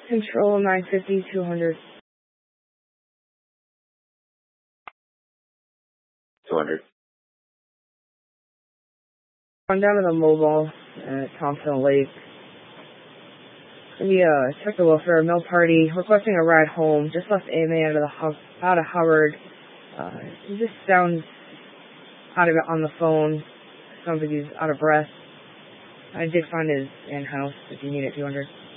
Control 950, 200. 200. I'm down to the mobile at Thompson Lake. We checked the welfare, Mill Party, requesting a ride home. Just left AMA out of Hubbard. He just sounds out of it on the phone. Sounds like he's out of breath. I did find his in-house if you need it, 200.